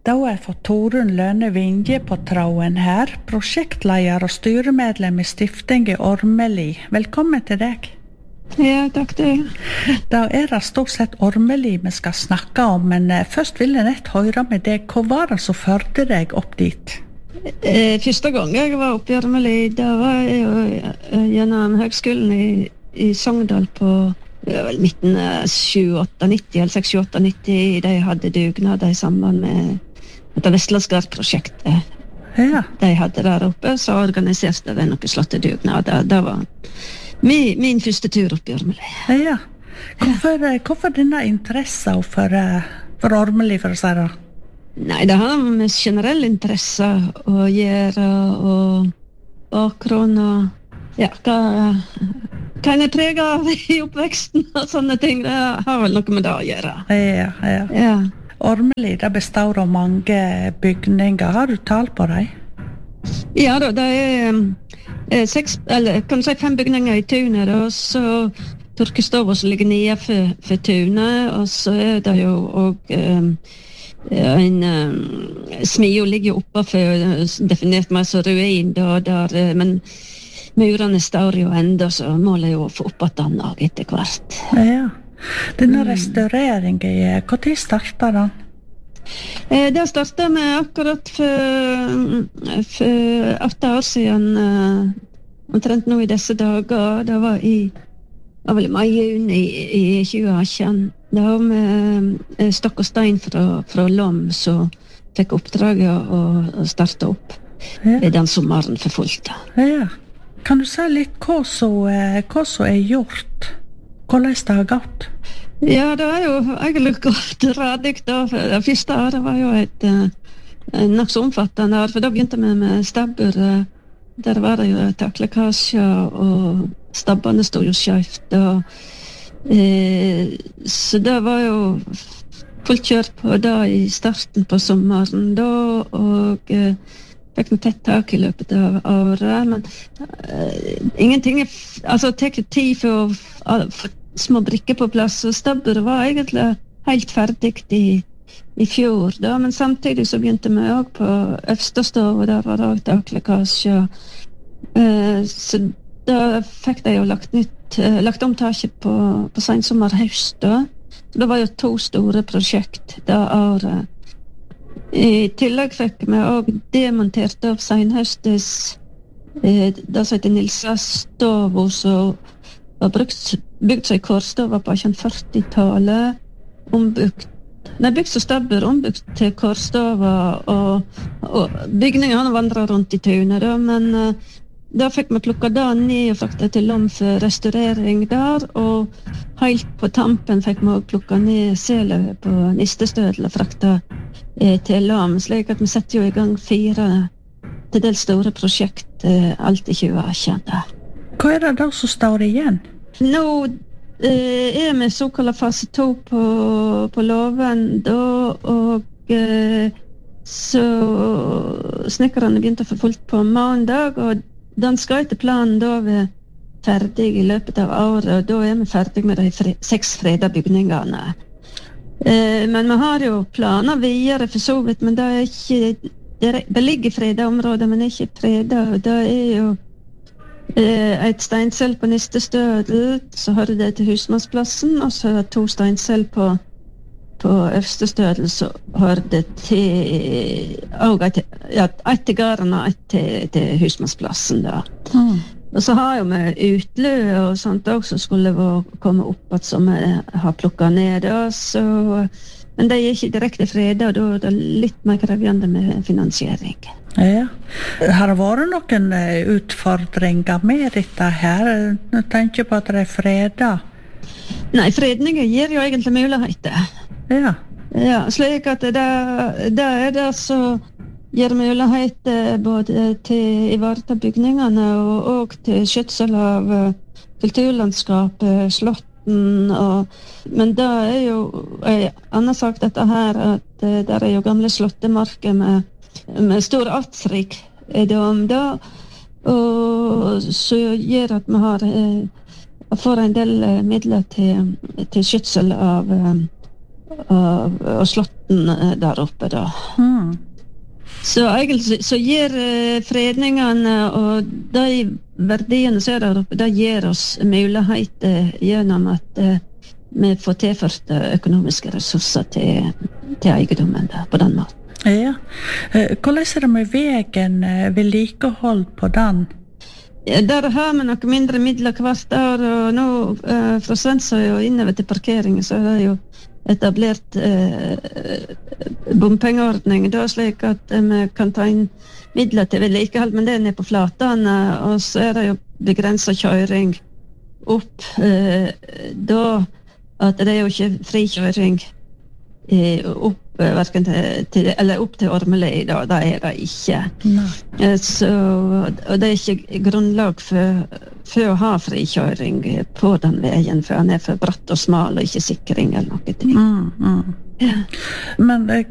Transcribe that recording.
Da har jeg fått Torunn Lønne Vinje på tråden her, prosjektleder og styremedlem i Stiftinget Ormeli. Velkommen til deg. Ja, takk det. Da det stort sett Ormeli vi skal snakke om, men først vil jeg nett høre med deg. Hva var det som førte deg opp dit? Første gang jeg var oppe i Ormeli, da var jeg jo gjennom høgskolen i Sogndal på midten av 87-90, eller 68-90. De hadde dugnader i samband med dette Vestlandsgard-prosjektet. Ja. De hadde der oppe, så organiserte de noen slottedugnader. Det var min første tur opp i Ormeli. Ja. Hvorfor denne interessen for Ormeli, for å si det? Nei, det har med generell interesse å gjøre, og bakgrunn, og ja, hva jeg preget av i oppveksten og sånne ting. Det har vel noe med det å gjøre. Ja. Ormeli, det består av mange bygninger. Har du tall på dem? Ja da, det er 5 bygninger i tunet, og så Torkestova som ligger nede for tunet, og så er det jo også en smio ligger jo oppe for definert meg som ruin, men murene står jo enda, så målet jo å få opp at den etter hvert. Ja. Denne restaureringen, hva tid startet den? Det startet med akkurat for 8 år siden, omtrent nå i disse dager. Det var vel i mai-juni i 2018. Det var med Stokk og Stein fra Lom som fikk oppdraget å starte opp den sommeren for fullt. Ja. Kan du si litt hva som gjort? Hvordan det har gått? Ja, det er jo egentlig gått radig da. Det første året var jo et nok så omfattende år, for da begynte vi med stabbur. Der var det jo taklekkasjer, og stabbene stod jo skjøft. Så det var jo fullt kjørt på da i starten på sommeren da, og fikk noe tett tak i løpet av året, men ingenting tek tid for å få små brikker på plass, og stabburet var egentlig helt ferdig i fjor da, men samtidig så begynte vi også på Øvstestov, og der var det også taklekkasje, så da fikk de jo lagt om taket på sensommer-høst da, så det var jo 2 store prosjekt det året. I tillegg fikk vi også demontert av senhøstes det som heter Nilsa Stovo, som var bygd som en kårstova på 40-tallet, bygd som stabbur, ombygd til kårstova, og bygningene vandret rundt i tunet da, men da fikk vi plukket det ned og fraktet til Lom for restaurering der, og helt på tampen fikk vi også plukket ned selet på Nistestødel og fraktet til Lom, slik at vi setter jo i gang 4 til dels store prosjekt alt i 2018. Hva er det da som står igjen? Nå er vi såkalt fase 2 på loven da, og så snekkerne begynte å få fullt på mandag, og den skal etter planen da være ferdig i løpet av året, og da er vi ferdig med de 6 freda bygningene. Men vi har jo planer videre for så vidt, men det er ikke, det ligger i freda områder, men ikke freda, og det er jo et steinsel på Nistestødel, så hører det til Husmannsplassen, og så er det 2 steinsel på Øvstestødel, så hører det til et til gården og et til Husmannsplassen da. Og så har jo vi utløp og sånt også, skulle komme opp at som vi har plukket ned da, men det er ikke direkte fredag, og da er det litt mer krevende med finansiering. Ja. Har det vært noen utfordringer med dette her? Jeg tenker på at det er fredag. Nei, fredninger gir jo egentlig muligheter. Ja. Ja, slik at det er det som gir muligheter både til å ivareta bygningene og til skjøtsel av kulturlandskapet, slotten, men det er jo annen sak dette her, at der er jo gamle slottemarker med stor artsrik om det, og så gjør at vi får en del midler til skjøtsel av og slotten der oppe da. Så egentlig så gir fredningene og de verdiene som der oppe, det gir oss muligheter gjennom at vi får tilført økonomiske ressurser til eiendommen på den måten. Ja. Hvordan det med veien, vedlikehold på den? Der har vi noe mindre midler hvert år, og nå fra Svensøy og innover til parkeringen så det jo etablert bompengeordning, da slik at vi kan ta inn midler til vedlikehold, men det ned på flatene, og så det jo begrenset kjøring opp, da at det jo ikke frikjøring opp hverken opp til Ormeli da, det det ikke. Så, og det ikke grunnlag for å ha frikjøring på den veien, for han for bratt og smal og ikke sikring eller noe ting. Men